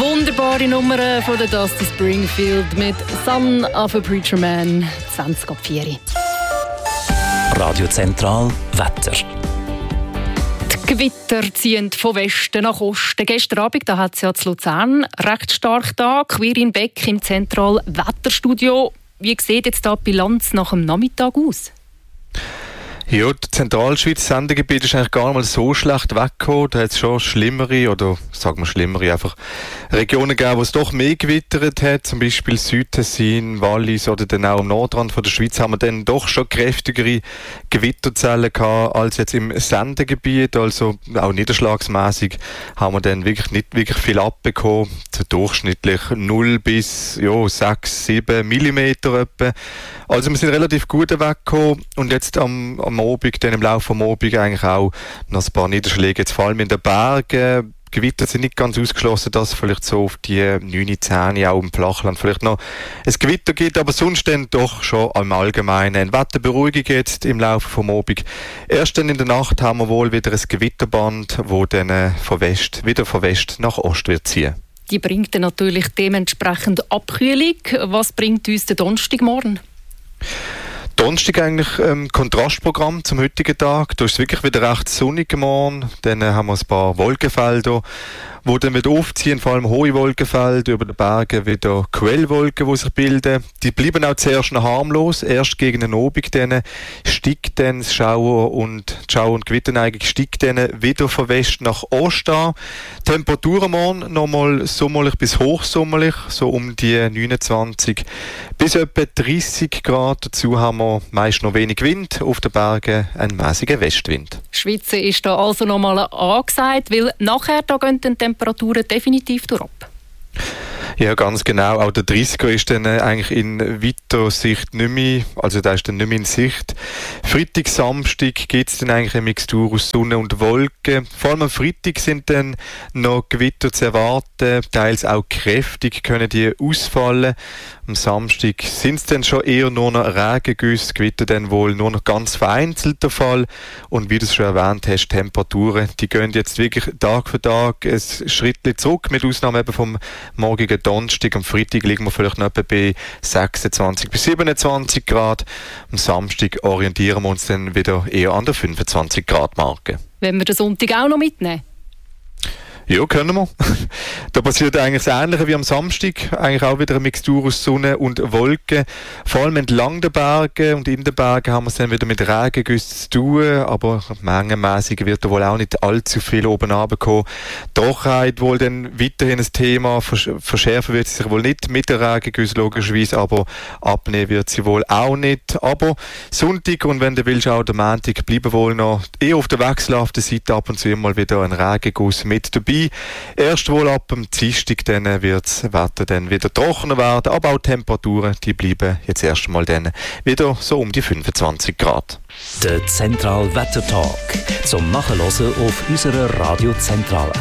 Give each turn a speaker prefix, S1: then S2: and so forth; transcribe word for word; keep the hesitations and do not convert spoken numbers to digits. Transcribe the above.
S1: Wunderbare Nummer von der Dusty Springfield mit Son of a Preacher Man, zwanzig ab vier.
S2: Radio Zentral Wetter.
S1: Die Gewitter ziehen von Westen nach Osten. Gestern Abend da hat es ja zu Luzern recht stark da. Quirin Beck im Zentral Wetterstudio. Wie sieht jetzt da die Bilanz nach dem Nachmittag aus?
S3: Ja, die Zentralschweiz, Sendegebiet ist eigentlich gar nicht mal so schlecht weggekommen. Da hat es schon schlimmere, oder sagen wir schlimmere, einfach Regionen gegeben, wo es doch mehr gewittert hat. Zum Beispiel Südtessin, Wallis oder dann auch am Nordrand von der Schweiz haben wir dann doch schon kräftigere Gewitterzellen gehabt als jetzt im Sendegebiet. Also auch niederschlagsmässig haben wir dann wirklich nicht wirklich viel abbekommen. So durchschnittlich null bis ja, sechs, sieben Millimeter etwa. Also wir sind relativ gut weggekommen und jetzt am, am Abend, dann im Laufe des Abends eigentlich auch noch ein paar Niederschläge, jetzt vor allem in den Bergen. Gewitter sind nicht ganz ausgeschlossen, dass es vielleicht so auf die neun, zehn auch im Flachland vielleicht noch ein Gewitter gibt, aber sonst dann doch schon im Allgemeinen eine Wetterberuhigung jetzt im Laufe des Abends. Erst dann in der Nacht haben wir wohl wieder ein Gewitterband, das dann von West, wieder von West nach Ost wird ziehen.
S1: Die bringt dann natürlich dementsprechend Abkühlung. Was bringt uns der Donnerstagmorgen?
S3: Donnerstag eigentlich ähm, Kontrastprogramm zum heutigen Tag. Da ist es wirklich wieder recht sonnig morgen. Dann äh, haben wir ein paar Wolkenfelder, die dann wieder aufziehen, vor allem hohe Wolkenfelder, über den Bergen wieder Quellwolken, die sich bilden. Die bleiben auch zuerst noch harmlos. Erst gegen den Abend dann steigt dann das Schauer und die Schauer- und Gewitterneigung steigt dann wieder von West nach Ost an. Temperaturen morgen nochmal sommerlich bis hochsommerlich, so um die neunundzwanzig bis etwa dreißig Grad. Dazu haben wir meist noch wenig Wind, auf den Bergen ein mäßiger Westwind.
S1: Schweiz ist da also nochmal angesagt, weil nachher da gehen die Temperaturen definitiv durch ab.
S3: Ja, ganz genau. Auch der dreißiger ist dann eigentlich in weiter Sicht nicht mehr, also der ist dann nicht mehr in Sicht. Freitag, Samstag gibt es dann eigentlich eine Mixtur aus Sonne und Wolken. Vor allem am Freitag sind dann noch Gewitter zu erwarten, teils auch kräftig können die ausfallen. Am Samstag sind es dann schon eher nur noch Regengüsse, Gewitter dann wohl nur noch ganz vereinzelt der Fall. Und wie du es schon erwähnt hast, Temperaturen, die gehen jetzt wirklich Tag für Tag ein Schrittchen zurück, mit Ausnahme eben vom morgigen Donnerstag. Am Freitag liegen wir vielleicht noch etwa bei sechsundzwanzig bis siebenundzwanzig Grad. Am Samstag orientieren wir uns dann wieder eher an der fünfundzwanzig Grad Marke.
S1: Wenn wir den Sonntag auch noch mitnehmen?
S3: Ja, können wir. Da passiert eigentlich das Ähnliche wie am Samstag. Eigentlich auch wieder eine Mixtur aus Sonne und Wolken. Vor allem entlang der Berge und in den Bergen haben wir es dann wieder mit Regengüssen zu tun. Aber mengenmäßig wird da wohl auch nicht allzu viel oben runterkommen. Trockenheit wohl dann weiterhin ein Thema. Verschärfen wird sie sich wohl nicht mit der Regengüsse logischerweise, aber abnehmen wird sie wohl auch nicht. Aber Sonntag und wenn du willst auch der Montag bleiben wohl noch eher auf der wechselhaften Seite ab und zu immer wieder ein Regenguss mit dabei. Erst wohl ab dem Dienstag dann wird das Wetter dann wieder trockener werden, aber auch die Temperaturen, die bleiben jetzt erst mal dann wieder so um die fünfundzwanzig Grad.
S2: Der Zentral Wetter Talk zum Nachhören auf unserer Radio Zentral